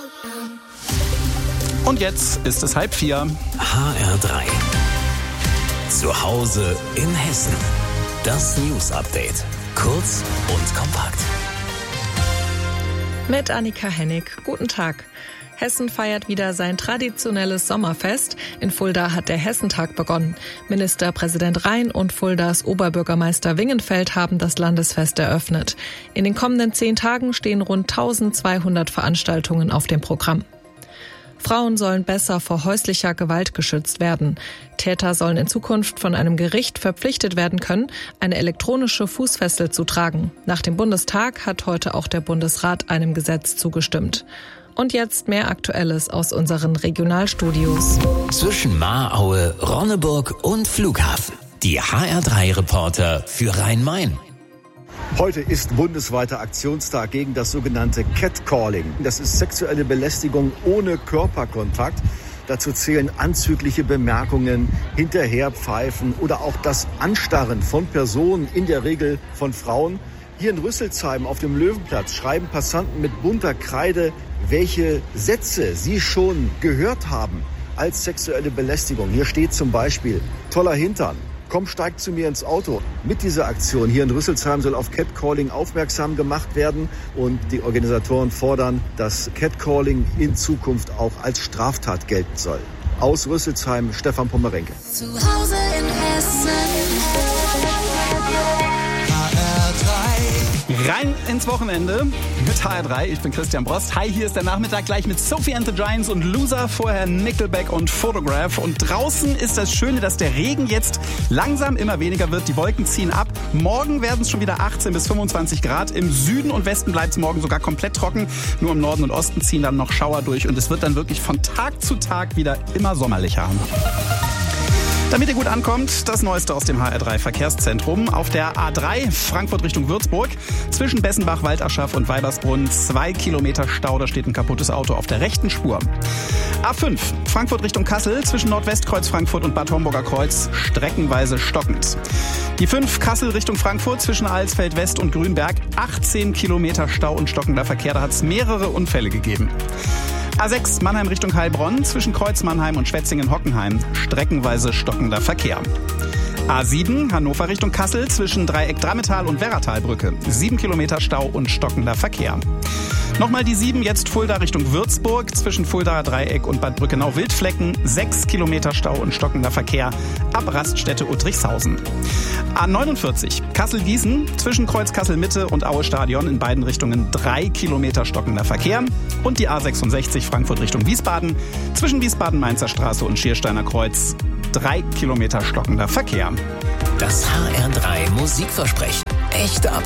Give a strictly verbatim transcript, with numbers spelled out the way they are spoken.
Und jetzt ist es halb vier. H R drei. Zu Hause in Hessen. Das News Update. Kurz und kompakt. Mit Annika Hennig. Guten Tag. Hessen feiert wieder sein traditionelles Sommerfest. In Fulda hat der Hessentag begonnen. Ministerpräsident Rhein und Fuldas Oberbürgermeister Wingenfeld haben das Landesfest eröffnet. In den kommenden zehn Tagen stehen rund eintausendzweihundert Veranstaltungen auf dem Programm. Frauen sollen besser vor häuslicher Gewalt geschützt werden. Täter sollen in Zukunft von einem Gericht verpflichtet werden können, eine elektronische Fußfessel zu tragen. Nach dem Bundestag hat heute auch der Bundesrat einem Gesetz zugestimmt. Und jetzt mehr Aktuelles aus unseren Regionalstudios. Zwischen Mahraue, Ronneburg und Flughafen. Die H R drei Reporter für Rhein-Main. Heute ist bundesweiter Aktionstag gegen das sogenannte Catcalling. Das ist sexuelle Belästigung ohne Körperkontakt. Dazu zählen anzügliche Bemerkungen, Hinterherpfeifen oder auch das Anstarren von Personen, in der Regel von Frauen. Hier in Rüsselsheim auf dem Löwenplatz schreiben Passanten mit bunter Kreide, welche Sätze sie schon gehört haben als sexuelle Belästigung. Hier steht zum Beispiel: toller Hintern, komm, steig zu mir ins Auto. Mit dieser Aktion hier in Rüsselsheim soll auf Catcalling aufmerksam gemacht werden. Und die Organisatoren fordern, dass Catcalling in Zukunft auch als Straftat gelten soll. Aus Rüsselsheim, Stefan Pommerenke. Zu Hause in Hessen. Rein ins Wochenende mit H R drei. Ich bin Christian Brost. Hi, hier ist der Nachmittag gleich mit Sophie and the Giants und Loser. Vorher Nickelback und Photograph. Und draußen ist das Schöne, dass der Regen jetzt langsam immer weniger wird. Die Wolken ziehen ab. Morgen werden es schon wieder achtzehn bis fünfundzwanzig Grad. Im Süden und Westen bleibt es morgen sogar komplett trocken. Nur im Norden und Osten ziehen dann noch Schauer durch. Und es wird dann wirklich von Tag zu Tag wieder immer sommerlicher. Damit ihr gut ankommt, das Neueste aus dem H R drei Verkehrszentrum. Auf der A drei Frankfurt Richtung Würzburg zwischen Bessenbach, Waldaschaf und Weibersbrunn zwei Kilometer Stau, da steht ein kaputtes Auto auf der rechten Spur. A fünf Frankfurt Richtung Kassel zwischen Nordwestkreuz Frankfurt und Bad Homburger Kreuz streckenweise stockend. Die fünf Kassel Richtung Frankfurt zwischen Alsfeld West und Grünberg achtzehn Kilometer Stau und stockender Verkehr, da hat es mehrere Unfälle gegeben. A sechs Mannheim Richtung Heilbronn zwischen Kreuz Mannheim und Schwetzingen-Hockenheim streckenweise stockender Verkehr. A sieben Hannover Richtung Kassel zwischen Dreieck Drammetal und Werratalbrücke sieben Kilometer Stau und stockender Verkehr. Nochmal die sieben, jetzt Fulda Richtung Würzburg zwischen Fuldaer Dreieck und Bad Brückenau-Wildflecken sechs Kilometer Stau und stockender Verkehr ab Raststätte Uttrichshausen. A neunundvierzig Kassel-Gießen zwischen Kreuz Kassel-Mitte und Aue-Stadion in beiden Richtungen drei Kilometer stockender Verkehr. Und die A sechsundsechzig Frankfurt Richtung Wiesbaden zwischen Wiesbaden-Mainzer Straße und Schiersteiner Kreuz drei Kilometer stockender Verkehr. Das H R drei Musikversprechen. Echte Updates.